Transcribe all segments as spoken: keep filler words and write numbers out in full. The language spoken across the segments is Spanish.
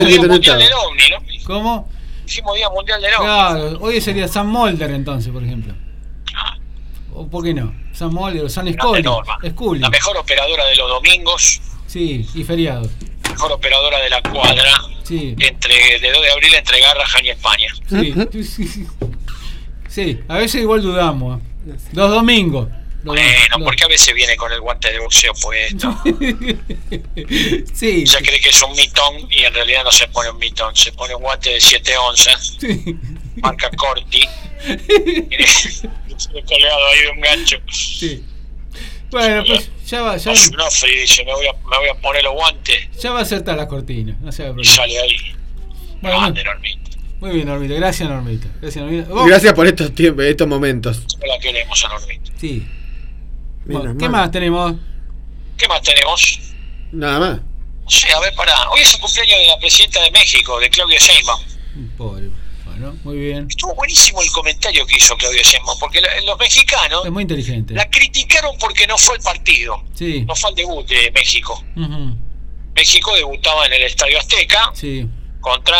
Día Mundial del OVNI, ¿no? ¿Cómo? Hicimos Día Mundial del OVNI. Claro, hoy sería San Molder entonces, por ejemplo. Ah. ¿O por qué no? San Molder o San Scully. Scully. La mejor operadora de los domingos. Sí, y feriados. Mejor operadora de la cuadra. Sí. Entre, de dos de abril entre Garrahan y España. Sí, sí, sí. Sí, a veces igual dudamos. Los domingos. Los bueno, los... porque a veces viene con el guante de boxeo puesto. Sí. Ya cree que es un mitón y en realidad no se pone un mitón, se pone un guante de siete onzas. Sí. Marca Corti. Mire, estoy colgado ahí de un gancho. Sí. Bueno, pues ya va, ya. No, Fri dice, me voy, a, me voy a poner los guantes. Ya va a acertar la cortina, no se va a y sale ahí. Bueno, grande, Normita. Muy bien, Normita, gracias, Normita. Gracias, Normita. ¿Vos? Gracias por estos tiempos, estos momentos. No la queremos a Normita. Sí. Bueno, ¿qué más tenemos? ¿Qué más tenemos? Nada más. Sí, a ver, pará. Hoy es el cumpleaños de la presidenta de México, de Claudia Sheinbaum. Pobre. Bueno, muy bien. Estuvo buenísimo el comentario que hizo Claudia Sheinbaum, porque la, los mexicanos es muy inteligente. La criticaron porque no fue al partido. Sí. No fue al debut de México. Uh-huh. México debutaba en el Estadio Azteca. Sí. Contra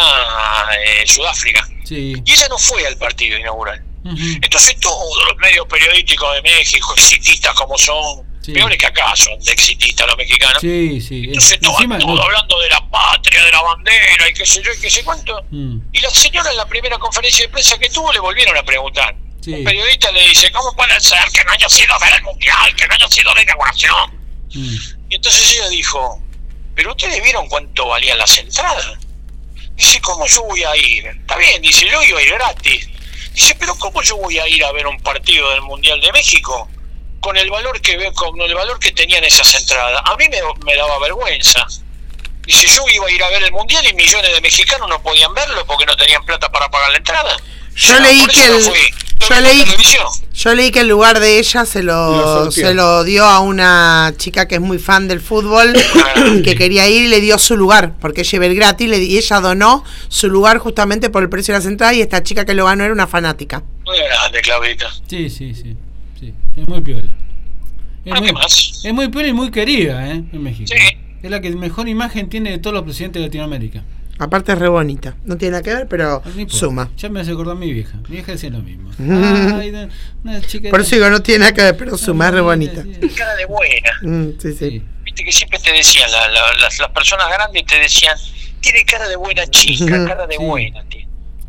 eh, Sudáfrica. Sí. Y ella no fue al partido inaugural. Uh-huh. Entonces todos los medios periodísticos de México, exitistas como son, sí. peores que acá son de exitistas los mexicanos. Sí, sí. Entonces todo, todo no... hablando de la patria, de la bandera y qué sé yo y qué sé cuánto. Mm. Y la señora en la primera conferencia de prensa que tuvo le volvieron a preguntar. Sí. Un periodista le dice, ¿cómo puede ser que no haya sido ver el mundial, que no haya sido la inauguración? Mm. Y entonces ella dijo, ¿pero ustedes vieron cuánto valían las entradas? Dice, ¿cómo yo voy a ir? Está bien, dice, yo iba a ir gratis. Dice, pero ¿cómo yo voy a ir a ver un partido del Mundial de México con el valor que ve, con el valor que tenían esas entradas? A mí me, me daba vergüenza. Dice, yo iba a ir a ver el Mundial y millones de mexicanos no podían verlo porque no tenían plata para pagar la entrada. Yo no, leí que no el, fui, yo leí yo leí que el lugar de ella se lo, lo se lo dio a una chica que es muy fan del fútbol que quería ir y le dio su lugar porque ella iba el gratis le, y ella donó su lugar justamente por el precio de las entradas y esta chica que lo ganó era una fanática. Muy grande, Claudita. Sí, sí, sí, sí. Es muy piola. Es, bueno, muy, ¿qué más? Es muy piola y muy querida, ¿eh? En México. Sí. Es la que mejor imagen tiene de todos los presidentes de Latinoamérica. Aparte es re bonita. No tiene nada que ver, pero suma. Ya me hace acordar a mi vieja. Mi vieja decía lo mismo. Mm. Ay, una chica Por eso digo, no tiene nada que ver, pero suma, es re bonita. Cara de buena. Mm, sí, sí, sí. Viste que siempre te decían, la, la, las, las personas grandes te decían, tiene cara de buena chica, cara de sí. buena, tío.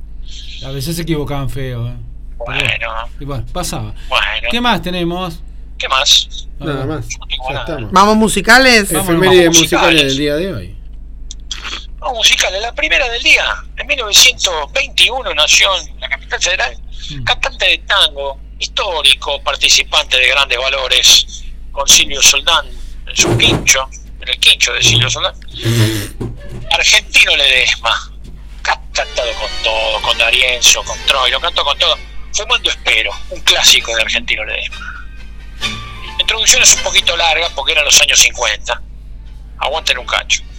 A veces se equivocaban feo, ¿eh? Bueno. Y bueno, pasaba. Bueno. ¿Qué más tenemos? ¿Qué más? Nada más. No ya estamos. ¿Vamos musicales? Efemérides musicales del día de hoy. Vamos musicales. La primera del día. En mil novecientos veintiuno nació en la capital federal. Mm. Cantante de tango, histórico, participante de Grandes Valores, con Silvio Soldán en su quincho, en el quincho de Silvio Soldán. Argentino Ledesma. Ha cantado con todo, con D'Arienzo, con Troilo, cantó con todo. Fumando Espero, un clásico de Argentino Ledesma. La introducción es un poquito larga porque eran los años cincuenta. Aguanten un cacho.